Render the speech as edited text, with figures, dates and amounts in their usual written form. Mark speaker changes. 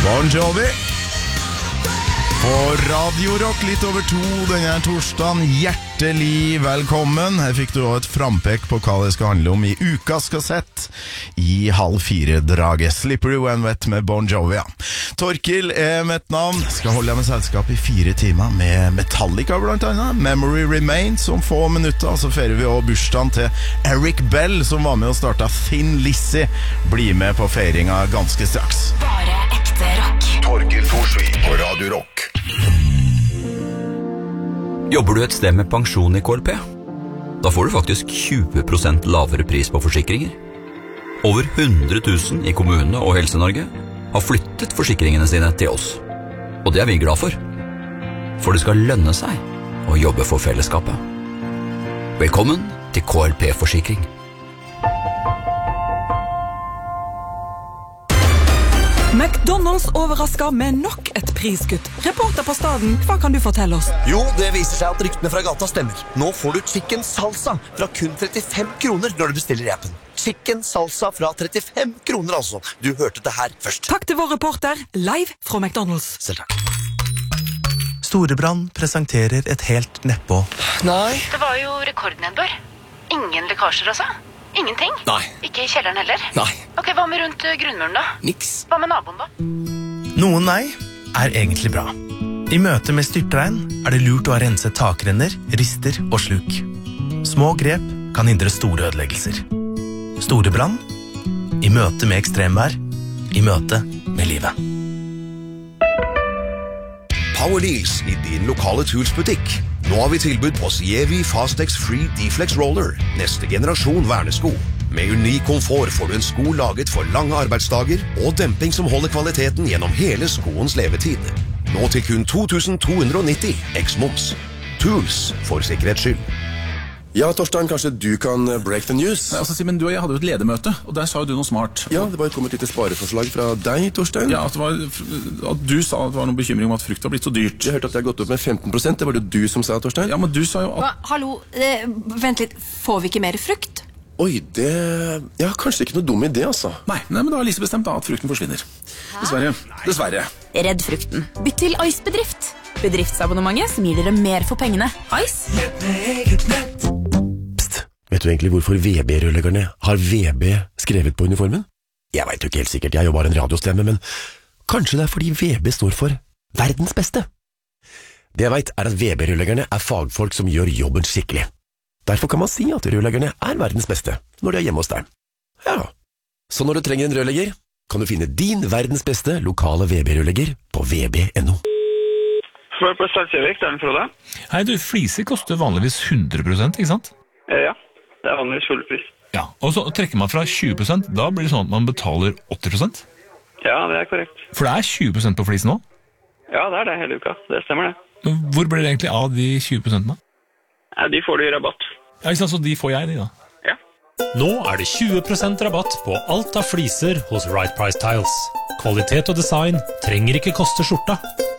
Speaker 1: Bon Jovi på Radio Rock litt over 2 denne torsdagen. Hjertelig velkommen. Her fikk du også et frampek på hva det skal handle om i ukas kassett i 3:30-draget. Slippery When Wet med Bon Jovi. Torkil mitt navn. Skal holde deg med selskap i 4 timer med Metallica blant annet. Memory Remains om få minutter. Så feirer vi også bursdagen til Eric Bell, som var med og startet Thin Lizzy. Bli med på feiringa ganske straks.
Speaker 2: Bare ekte rock.
Speaker 3: Torkil Thorsvik på Radio Rock.
Speaker 4: Jobber du et sted med pensjon i KLP? Da får du faktisk 20% lavere pris på forsikringer. Over 100 000 i kommunene og Helse-Norge har flyttet forsikringene sine til oss. Og det er vi glad for. For det skal lønne seg å jobbe for fellesskapet. Velkommen til KLP-forsikring.
Speaker 5: McDonald's overrasker med nok et priskutt. Reporter på staden, hva kan du fortelle oss?
Speaker 6: Jo, det viser seg at ryktene fra gata stemmer. Nå får du chicken salsa fra kun 35 kroner når du bestiller i appen. Chicken salsa fra 35 kroner altså. Du hørte det her først.
Speaker 5: Takk til vår reporter, live fra McDonald's.
Speaker 6: Selv takk. Storebrand presenterer et helt nedpå. Nei.
Speaker 2: Det var jo rekordnedbør. Ingen lekkasjer altså? Ingenting?
Speaker 6: Nei.
Speaker 2: Ikke i kjelleren heller?
Speaker 6: Nei.
Speaker 2: Ok, hva med rundt grunnmuren da?
Speaker 6: Niks.
Speaker 2: Hva med naboen da?
Speaker 7: Noen nei er egentlig bra. I møte med styrtregn er det lurt å ha renset takrenner, rister og sluk. Små grep kan hindre store ødeleggelser. Store brann, i møte med ekstremvær, i møte med livet.
Speaker 3: Power Deals i din lokale Tools-butikk. Nå har vi tilbud på Sievi Fastex Free Deflex Roller, neste generasjon vernesko. Med unik komfort får du en sko laget for lange arbeidsdager og demping som holder kvaliteten gjennom hele skoens levetid. Nå til kun 2290 eks-moms. Tools for sikkerhets skyld.
Speaker 8: Ja, Torstein, kanskje du kan break the news?
Speaker 9: Altså, Simen, du og jeg hadde jo et ledermøte, og der sa jo du noe smart.
Speaker 8: Ja, det var jo kommet et lite spareforslag fra deg, Torstein.
Speaker 9: Ja, at du sa at det var noen bekymring om at frukt var blitt så dyrt.
Speaker 8: Jeg hørte at det har gått opp med 15%, det var det du som sa, Torstein.
Speaker 9: Ja, men du sa jo at...
Speaker 10: Hallo, vent litt, får vi ikke mer frukt?
Speaker 8: Oi, det... Ja, kanskje ikke noe dum idé, altså.
Speaker 9: Nei, men da har Lise bestemt da at frukten forsvinner. Dessverre.
Speaker 10: Redd frukten. Bytt til Ice-bedrift. Bedriftsabonnementet som gir dere mer for pengene. Ice?
Speaker 8: Vet du egentlig hvorfor VB-rørleggerne har VB skrevet på uniformen? Jeg vet jo ikke helt sikkert, jeg er jo bare en radiostemme, men kanskje det er fordi VB står for verdens beste. Det jeg vet er at VB-rørleggerne er fagfolk som gjør jobben skikkelig. Derfor kan man si at rørleggerne er verdens beste når de er hjemme hos deg. Ja, så når du trenger en rørlegger, kan du finne din verdens beste lokale VB-rørlegger på vb.no.
Speaker 11: Svar på Stadsjøvik, det er den Frode.
Speaker 12: Hei du, fliser koster vanligvis 100%, ikke sant?
Speaker 11: Ja, det er vanligvis full pris.
Speaker 12: Ja, og så trekker man fra 20%, da blir det sånn at man betaler 80%?
Speaker 11: Ja, det er korrekt.
Speaker 12: For det er 20% på flis nå?
Speaker 11: Ja, det er det hele uka, det stemmer det.
Speaker 12: Men hvor blir det egentlig av de 20% da?
Speaker 11: Ja, de får du i rabatt.
Speaker 12: Ja, ikke sant, så de får jeg de da?
Speaker 11: Ja.
Speaker 13: Nå er det 20% rabatt på alt av fliser hos Right Price Tiles. Kvalitet og design trenger ikke koste skjorta.